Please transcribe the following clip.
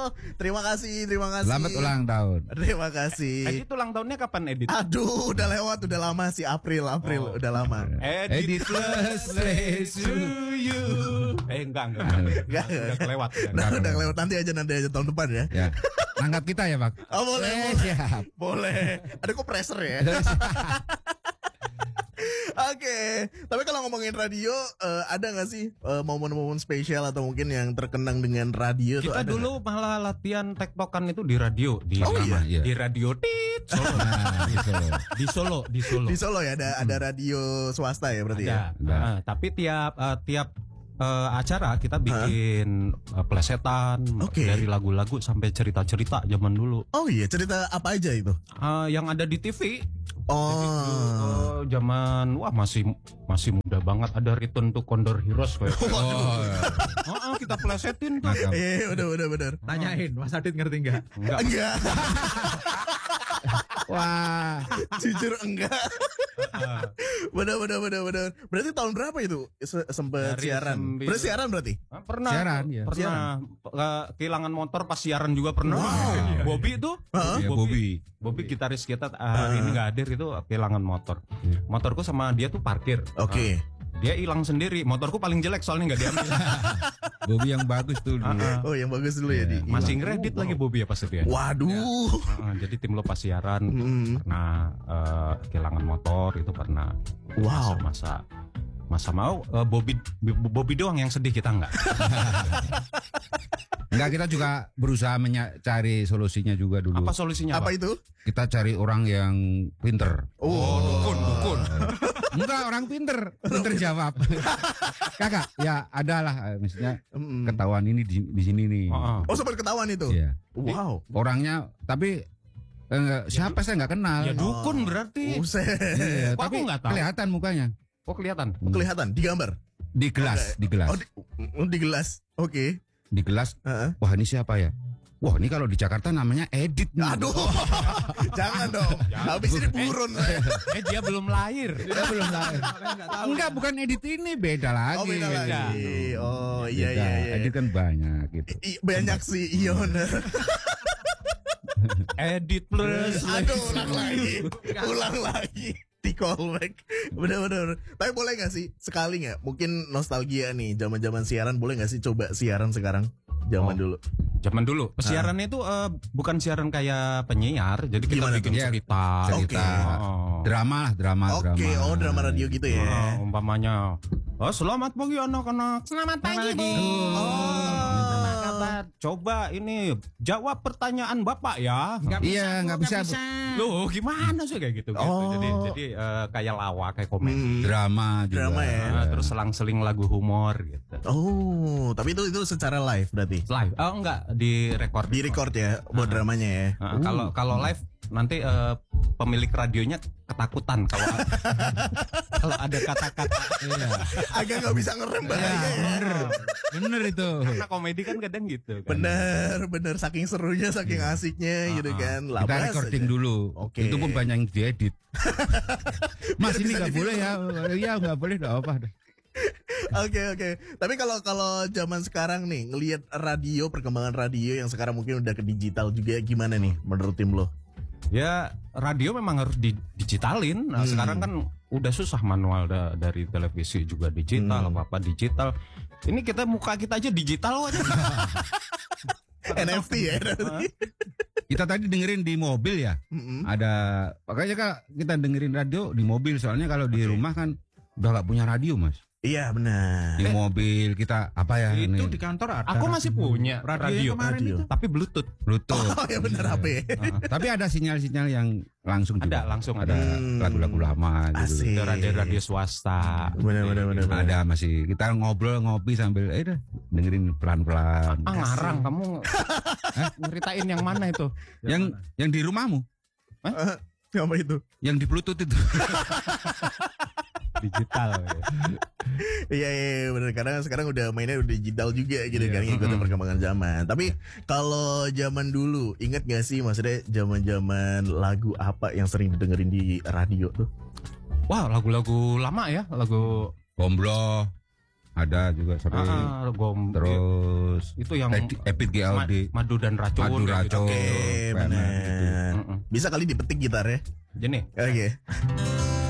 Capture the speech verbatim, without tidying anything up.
Terima kasih, terima kasih. Selamat ulang tahun. Terima kasih. Edit ulang tahunnya kapan Edit? Aduh, udah lewat, udah lama sih April, April, Oh. udah lama. Edit Edit to you. Eh enggak enggak enggak. Enggak. Udah kelewat. Udah. Udah, udah lewat, nanti aja nanti aja tahun depan ya. Ya. Angkat kita ya, Pak. Oh, boleh, Eh, boleh. siap. Boleh. Ada kok pressure ya. Oke, tapi kalau ngomongin radio, eh, ada nggak sih eh, momen-momen spesial atau mungkin yang terkenang dengan radio? tuh Kita ada dulu malah latihan tektokan itu di radio, di Oh, nama, iya? di radio Tit Solo. Nah, di Solo. Di Solo, di Solo. nggak? Di Solo ya ada ada radio swasta ya berarti ya. Ada. Nah, tapi tiap eh, tiap eh, acara kita bikin eh, plesetan Oke. dari lagu-lagu sampai cerita-cerita zaman dulu. Oh iya, cerita apa aja itu? Eh, yang ada di T V. Oh, Oh, zaman wah masih masih muda banget, ada Return to Condor Heroes kayak. Oh, Heeh, kita plesetin tuh. mantap. eh udah udah benar. Tanyain, Mas Adit ngerti nggak? Enggak. Enggak, Wah, jujur enggak. Benar benar benar benar. Berarti tahun berapa itu Se- sempet Dari siaran? sembilan- Berarti siaran berarti? Ah, pernah. Siaran, ya. Pernah. Eh, kehilangan motor pas siaran juga pernah. Wow. Bobby itu. Hah? Ya, Bobby. Bobby gitaris kita ah, hari ini nggak hadir itu kehilangan motor. Motorku sama dia tuh parkir. Oke. Ah, dia hilang sendiri. Motorku paling jelek soalnya nggak diambil. Bobby yang bagus tuh dulu. Ah, ah. Oh, yang bagus dulu ya di. Masih ngredit lagi Bobby ya pas itu ya. Waduh. Ah, ah, jadi tim lo pas siaran Hmm. pernah eh, kehilangan motor itu pernah. Wow. Masa masa mau eh, Bobby Bobby doang yang sedih, kita nggak. Enggak, kita juga berusaha mencari solusinya juga dulu. Apa solusinya? Apa Pak? itu? Kita cari orang yang pinter. Oh, Dukun, dukun. Enggak, orang pinter, pinter jawab. Kakak, ya adalah, eh, misalnya Mm. ketahuan ini di, di sini nih. Oh, oh. Oh, sempat ketahuan itu. Iya. Wow. Orangnya, tapi eh, siapa saya nggak kenal. Ya dukun berarti. Buset. Iya, Kok tapi aku nggak tahu? kelihatan mukanya. Oh kelihatan. Kelihatan di gambar. Di gelas, Oke. di gelas, Oh, di, oh, di gelas. Oke. di gelas. Heeh. Wah, ini siapa ya? Wah, ini kalau di Jakarta namanya Edit nih. Aduh. Jangan dong. Habis ini buron saya. Eh dia belum lahir. Dia belum lahir. Enggak, bukan Edit ini, beda lagi. Oh, beda lagi. Oh, iya Beda. iya iya. Edit kan banyak gitu. I- banyak sih, iya bener. Edit plus. Aduh, ulang lagi. Ulang lagi. Di callback. Bener-bener. Tapi boleh gak sih sekali gak? Mungkin nostalgia nih, zaman-zaman siaran, boleh gak sih coba siaran sekarang? Zaman Oh. dulu. Zaman dulu. Siaran itu eh, bukan siaran kayak penyiar. Jadi kita Gimana bikin tuh? cerita. Cerita. Oh. Drama lah, drama, Oke, drama. oh drama radio gitu ya. Oh, umpamanya. Oh, selamat pagi anak-anak. Selamat pagi, Bu. Oh, kata coba ini jawab pertanyaan Bapak ya. Iya, nggak bisa. Loh, gimana sih kayak gitu? gitu. Oh. Jadi jadi eh, kayak lawak, kayak komedi. Hmm. Drama juga. Drama ya. Nah, terus selang-seling lagu humor gitu. Oh, tapi itu itu secara live berarti. Live? Oh enggak, di record. Di record ya buat dramanya ya. Nah, kalau kalau live nanti eh, pemilik radionya ketakutan kalau kalau ada kata-kata. Iya. Agak nggak bisa ngerem bahaya ya. Bener, bener itu. Karena komedi kan kadang gitu kan. Bener, bener. Saking serunya, saking asiknya gitu kan. Kita Labas recording aja. dulu. Oke. Itu pun banyak yang diedit. Mas, Biar ini bisa nggak di-film. boleh ya? Iya, nggak boleh, nggak apa. Oke oke. Tapi kalau kalau zaman sekarang nih ngelihat radio, perkembangan radio yang sekarang mungkin udah ke digital juga, gimana nih menurut tim lo? Ya radio memang harus di digitalin. Nah, Hmm. sekarang kan udah susah manual da- dari televisi juga digital, Hmm. apa apa digital. Ini kita muka kita aja digital aja. N F T ya. Kita tadi dengerin di mobil ya. Mm-mm. Ada, makanya kak kita dengerin radio di mobil. Soalnya kalau di rumah kan udah nggak punya radio, Mas. Iya benar. Di mobil kita apa ya? Itu ini? di kantor ada. Aku masih punya radio, radio, kemarin radio. itu. tapi Bluetooth. Bluetooth. Oh ya benar H P. Ah, tapi ada sinyal-sinyal yang langsung juga. Ada langsung Ada ada. Hmm. lagu-lagu lama gitu. Asik. Ada radio-radio swasta. Benar benar benar. benar. Ada masih kita ngobrol ngopi sambil eh dah dengerin pelan-pelan. Ah ngarang kamu. Hah? Ngeritain yang mana itu? Yang yang di rumahmu, Eh, Apa itu? yang di Bluetooth itu. Digital. Iya iya iya, benar. Karena sekarang udah mainnya udah digital juga gitu kan, ngikutin Mm-mm. perkembangan zaman. Tapi kalau zaman dulu, ingat gak sih maksudnya zaman-zaman lagu apa yang sering didengerin di radio tuh? Wah, lagu-lagu lama ya, lagu Gomblo. ada juga sering. Ah, gom. Terus Itu yang Edi- Epit G ma- Audi. madu dan racun. Madu kayak gitu. racun. Oke, Pernah benar. Mm-mm. Bisa kali dipetik gitarnya. Jadi Oke.